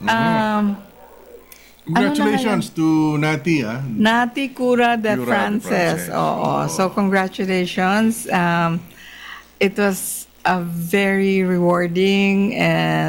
Congratulations to Nati, Nati Cura de Cura de Frances. Frances. Oo. So, congratulations. It was a very rewarding and